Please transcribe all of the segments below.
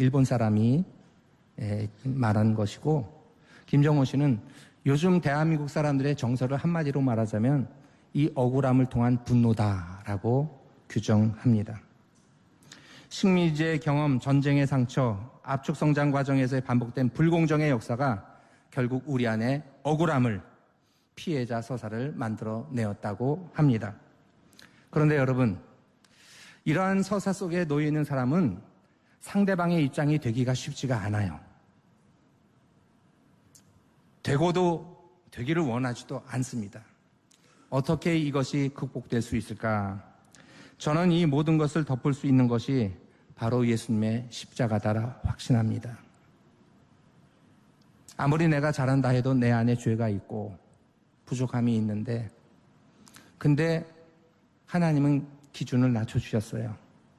일본 사람이 말한 것이고, 김정호 씨는 요즘 대한민국 사람들의 정서를 한마디로 말하자면 이 억울함을 통한 분노다라고 규정합니다. 식민지의 경험, 전쟁의 상처, 압축 성장 과정에서의 반복된 불공정의 역사가 결국 우리 안에 억울함을, 피해자 서사를 만들어내었다고 합니다. 그런데 여러분, 이러한 서사 속에 놓여 있는 사람은 상대방의 입장이 되기가 쉽지가 않아요. 되기를 원하지도 않습니다. 어떻게 이것이 극복될 수 있을까? 저는 이 모든 것을 덮을 수 있는 것이 바로 예수님의 십자가다라 확신합니다. 아무리 내가 잘한다 해도 내 안에 죄가 있고 부족함이 있는데, 근데 하나님은 기준을 낮춰주셨어요.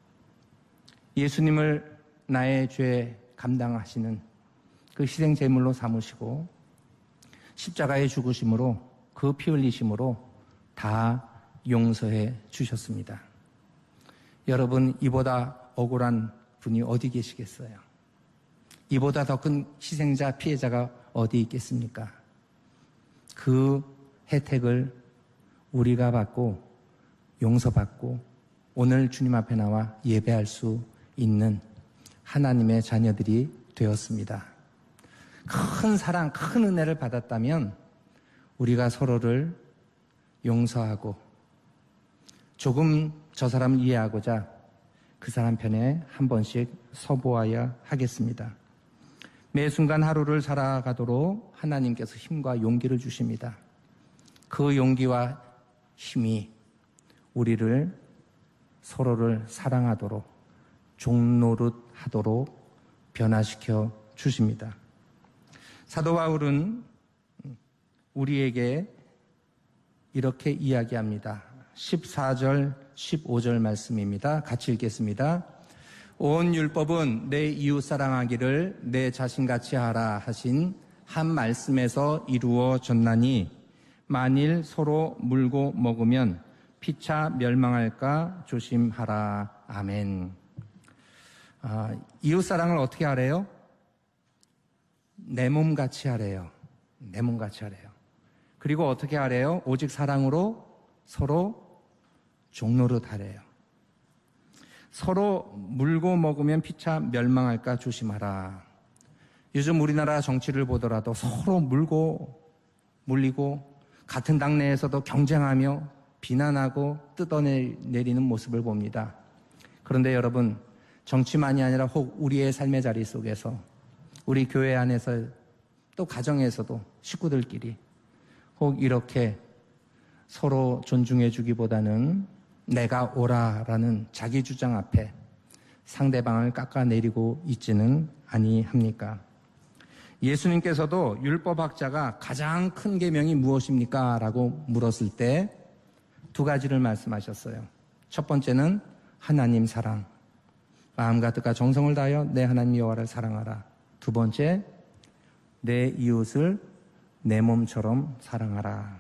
예수님을 나의 죄 감당하시는 그 희생 제물로 삼으시고 십자가의 죽으심으로, 그 피 흘리심으로 다 용서해 주셨습니다. 여러분, 이보다 억울한 분이 어디 계시겠어요? 이보다 더 큰 희생자, 피해자가 어디 있겠습니까? 그 혜택을 우리가 받고 용서받고 오늘 주님 앞에 나와 예배할 수 있는 하나님의 자녀들이 되었습니다. 큰 사랑, 큰 은혜를 받았다면 우리가 서로를 용서하고 조금 저 사람을 이해하고자 그 사람 편에 한 번씩 서보아야 하겠습니다. 매 순간 하루를 살아가도록 하나님께서 힘과 용기를 주십니다. 그 용기와 힘이 우리를 서로를 사랑하도록, 종노릇하도록 변화시켜 주십니다. 사도 바울은 우리에게 이렇게 이야기합니다. 14절, 15절 말씀입니다. 같이 읽겠습니다. 온 율법은 내 이웃 사랑하기를 내 자신같이 하라 하신 한 말씀에서 이루어졌나니 만일 서로 물고 먹으면 피차 멸망할까 조심하라. 아멘. 이웃 사랑을 어떻게 하래요? 내 몸같이 하래요. 내 몸같이 하래요. 그리고 어떻게 하래요? 오직 사랑으로 서로 종노릇 하래요. 서로 물고 먹으면 피차 멸망할까 조심하라. 요즘 우리나라 정치를 보더라도 서로 물리고 같은 당내에서도 경쟁하며 비난하고 뜯어내리는 모습을 봅니다. 그런데 여러분, 정치만이 아니라 혹 우리의 삶의 자리 속에서, 우리 교회 안에서, 또 가정에서도 식구들끼리 혹 이렇게 서로 존중해 주기보다는 내가 옳아라는 자기 주장 앞에 상대방을 깎아내리고 있지는 아니합니까? 예수님께서도 율법학자가 가장 큰 계명이 무엇입니까? 라고 물었을 때 두 가지를 말씀하셨어요. 첫 번째는 하나님 사랑, 마음과 뜻과 정성을 다하여 내 하나님 여호와를 사랑하라. 두 번째, 내 이웃을 내 몸처럼 사랑하라.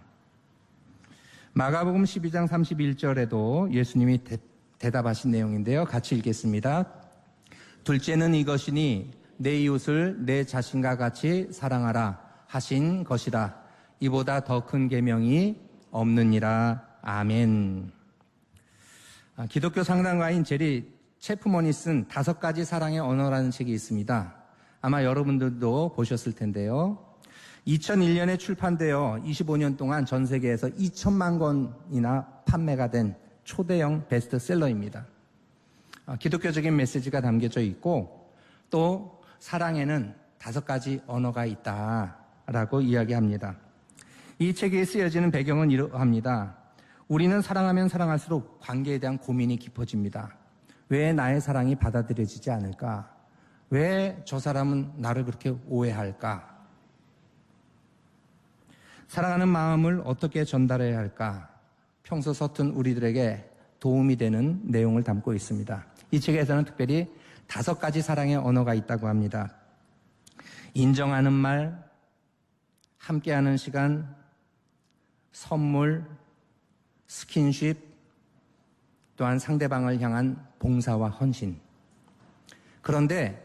마가복음 12장 31절에도 예수님이 대답하신 내용인데요. 같이 읽겠습니다. 둘째는 이것이니 내 이웃을 내 자신과 같이 사랑하라 하신 것이라. 이보다 더 큰 계명이 없느니라. 아멘. 기독교 상담가인 제리 체프먼이 쓴 5가지 사랑의 언어라는 책이 있습니다. 아마 여러분들도 보셨을 텐데요. 2001년에 출판되어 25년 동안 전 세계에서 2천만 권이나 판매가 된 초대형 베스트셀러입니다. 기독교적인 메시지가 담겨져 있고 또 사랑에는 5가지 언어가 있다라고 이야기합니다. 이 책에 쓰여지는 배경은 이러합니다. 우리는 사랑하면 사랑할수록 관계에 대한 고민이 깊어집니다. 왜 나의 사랑이 받아들여지지 않을까? 왜 저 사람은 나를 그렇게 오해할까? 사랑하는 마음을 어떻게 전달해야 할까? 평소 서툰 우리들에게 도움이 되는 내용을 담고 있습니다. 이 책에서는 특별히 5가지 사랑의 언어가 있다고 합니다. 인정하는 말, 함께하는 시간, 선물, 스킨십, 또한 상대방을 향한 봉사와 헌신. 그런데